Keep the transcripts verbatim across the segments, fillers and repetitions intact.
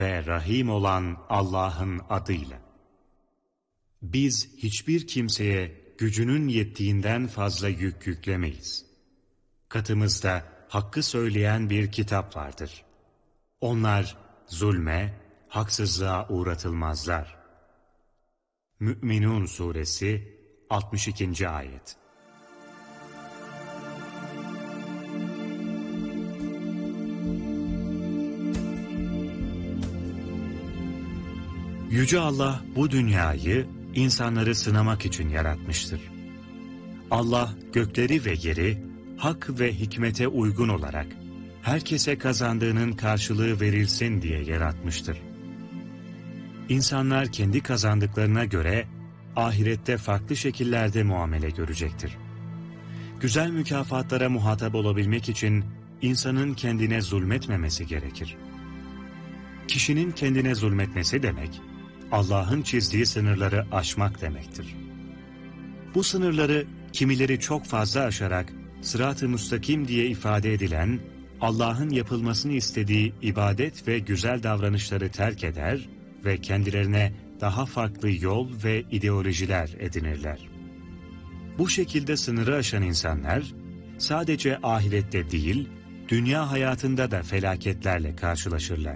ve Rahim olan Allah'ın adıyla. Biz hiçbir kimseye gücünün yettiğinden fazla yük yüklemeyiz. Katımızda hakkı söyleyen bir kitap vardır. Onlar zulme, haksızlığa uğratılmazlar. Mü'minun Suresi altmış ikinci Ayet. Yüce Allah bu dünyayı insanları sınamak için yaratmıştır. Allah gökleri ve yeri hak ve hikmete uygun olarak herkese kazandığının karşılığı verilsin diye yaratmıştır. İnsanlar kendi kazandıklarına göre ahirette farklı şekillerde muamele görecektir. Güzel mükafatlara muhatap olabilmek için insanın kendine zulmetmemesi gerekir. Kişinin kendine zulmetmesi demek, Allah'ın çizdiği sınırları aşmak demektir. Bu sınırları kimileri çok fazla aşarak sırat-ı müstakim diye ifade edilen, Allah'ın yapılmasını istediği ibadet ve güzel davranışları terk eder ve kendilerine daha farklı yol ve ideolojiler edinirler. Bu şekilde sınırı aşan insanlar, sadece ahirette değil, dünya hayatında da felaketlerle karşılaşırlar.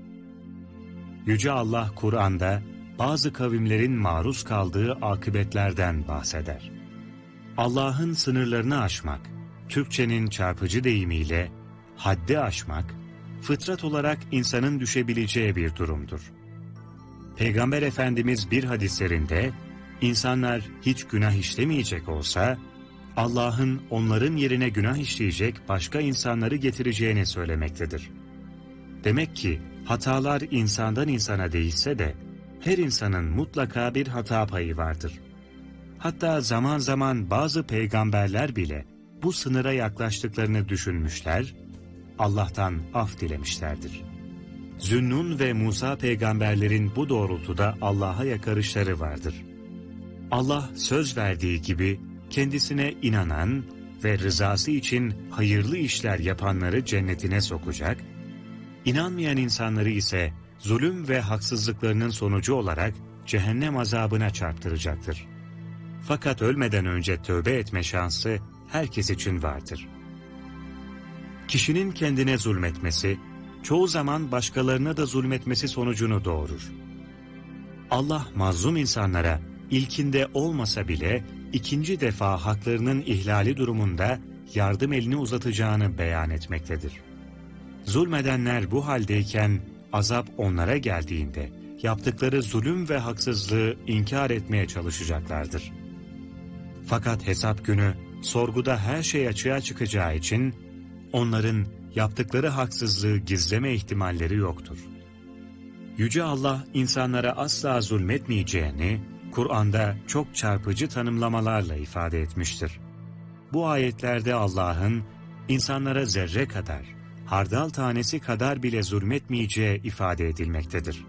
Yüce Allah Kur'an'da bazı kavimlerin maruz kaldığı akıbetlerden bahseder. Allah'ın sınırlarını aşmak, Türkçenin çarpıcı deyimiyle haddi aşmak, fıtrat olarak insanın düşebileceği bir durumdur. Peygamber Efendimiz bir hadislerinde, insanlar hiç günah işlemeyecek olsa, Allah'ın onların yerine günah işleyecek başka insanları getireceğini söylemektedir. Demek ki hatalar insandan insana değişse de, her insanın mutlaka bir hata payı vardır. Hatta zaman zaman bazı peygamberler bile bu sınıra yaklaştıklarını düşünmüşler, Allah'tan af dilemişlerdir. Zünnun ve Musa peygamberlerin bu doğrultuda Allah'a yakarışları vardır. Allah söz verdiği gibi kendisine inanan ve rızası için hayırlı işler yapanları cennetine sokacak, İnanmayan insanları ise zulüm ve haksızlıklarının sonucu olarak cehennem azabına çarptıracaktır. Fakat ölmeden önce tövbe etme şansı herkes için vardır. Kişinin kendine zulmetmesi, çoğu zaman başkalarına da zulmetmesi sonucunu doğurur. Allah mazlum insanlara ilkinde olmasa bile ikinci defa haklarının ihlali durumunda yardım elini uzatacağını beyan etmektedir. Zulmedenler bu haldeyken azap onlara geldiğinde yaptıkları zulüm ve haksızlığı inkar etmeye çalışacaklardır. Fakat hesap günü sorguda her şey açığa çıkacağı için onların yaptıkları haksızlığı gizleme ihtimalleri yoktur. Yüce Allah insanlara asla zulmetmeyeceğini Kur'an'da çok çarpıcı tanımlamalarla ifade etmiştir. Bu ayetlerde Allah'ın insanlara zerre kadar, hardal tanesi kadar bile zulmetmeyeceği ifade edilmektedir.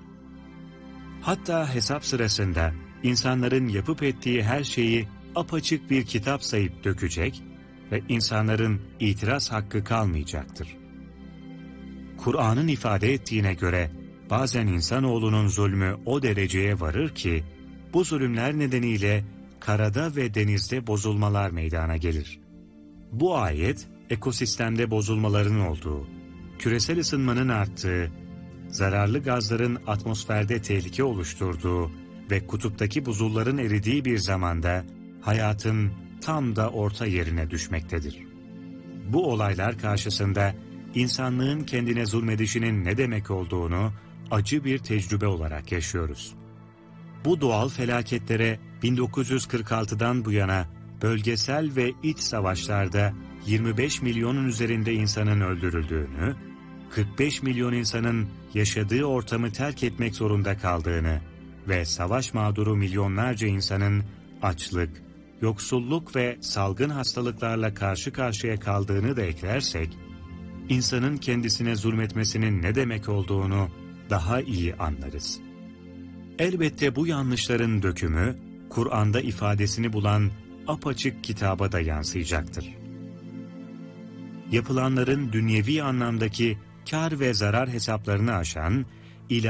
Hatta hesap sırasında insanların yapıp ettiği her şeyi apaçık bir kitap sayıp dökecek ve insanların itiraz hakkı kalmayacaktır. Kur'an'ın ifade ettiğine göre bazen insanoğlunun zulmü o dereceye varır ki bu zulümler nedeniyle karada ve denizde bozulmalar meydana gelir. Bu ayet ekosistemde bozulmaların olduğu, küresel ısınmanın arttığı, zararlı gazların atmosferde tehlike oluşturduğu ve kutuptaki buzulların eridiği bir zamanda hayatın tam da orta yerine düşmektedir. Bu olaylar karşısında insanlığın kendine zulmedişinin ne demek olduğunu acı bir tecrübe olarak yaşıyoruz. Bu doğal felaketlere bin dokuz yüz kırk altıdan bu yana bölgesel ve iç savaşlarda yirmi beş milyonun üzerinde insanın öldürüldüğünü, kırk beş milyon insanın yaşadığı ortamı terk etmek zorunda kaldığını ve savaş mağduru milyonlarca insanın açlık, yoksulluk ve salgın hastalıklarla karşı karşıya kaldığını da eklersek, insanın kendisine zulmetmesinin ne demek olduğunu daha iyi anlarız. Elbette bu yanlışların dökümü, Kur'an'da ifadesini bulan apaçık kitaba da yansıyacaktır. Yapılanların dünyevi anlamdaki kar ve zarar hesaplarını aşan